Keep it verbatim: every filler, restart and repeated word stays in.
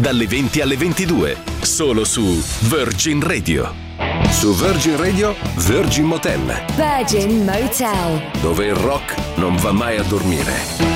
dalle venti alle ventidue, solo su Virgin Radio. Su Virgin Radio, Virgin Motel. Virgin Motel. Dove il rock non va mai a dormire.